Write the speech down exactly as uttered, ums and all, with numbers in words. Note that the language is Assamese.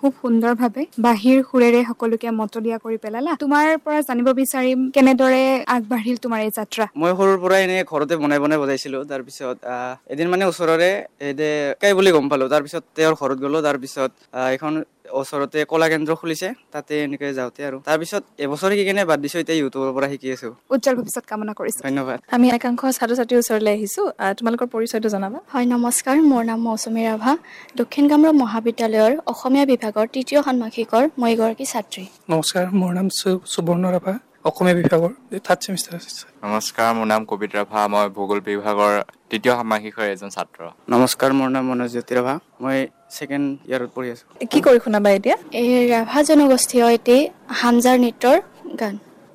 খুব সুন্দৰভাৱে বাহিৰ সুৰেৰে সকলোকে মতলীয়া কৰি পেলালা। তোমাৰ পৰা জানিব বিচাৰিম কেনেদৰে আগবাঢ়িল তোমাৰ এই যাত্ৰা? মই সৰুৰ পৰাই এনে ঘৰতে বনাই বনাই বজাইছিলো। তাৰ পিছত এদিন মানে ওচৰৰে এদে কাই বুলি গম পালো। তাৰ পিছত তেওঁৰ ঘৰত গলো। তাৰ পিছত এখন ওচৰতে কলা কেন্দ্ৰ খুলিছে, তাতে এনেকে যাওঁতে আৰু তাৰ পিছত এবছৰ শিকি কেনে বাদ দিছো, এতিয়া ইউটিউবৰ পৰা শিকি আছো। উজ্জ্বল ভৱিষ্যত কামনা কৰিছো। ধন্যবাদ। আমি একাংশ ছাত্ৰ ছাত্ৰীৰ ওচৰলৈ আহিছো, তোমালোকৰ পৰিচয়টো জনাবা। হয়, নমস্কাৰ, মোৰ নাম মৌচুমী ৰাভা। দক্ষিণ কামৰূপ মহাবিদ্যালয়ৰ অসমীয়া বিভাগৰ তৃতীয় ষান্মাসিকৰ মই এগৰাকী ছাত্ৰী। নমস্কাৰ, মোৰ নাম সুবৰ্ণ ৰাভা, অসমীয়া বিভাগৰ থাৰ্ড ছেমিষ্টাৰ। নমস্কাৰ, মোৰ নাম কবিত ৰাভা, মই ভূগোল বিভাগৰ তৃতীয় ষান্মাসিকৰ এজন ছাত্ৰ। নমস্কাৰ, মোৰ নাম মনোজ্যোতি ৰাভা, মই ছেকেণ্ড ইয়াৰত পঢ়ি আছো। কি কৰি শুনাবা এতিয়া? এই ৰাভা জনগোষ্ঠীয় এটি হামজাৰ নৃত্যৰ গান।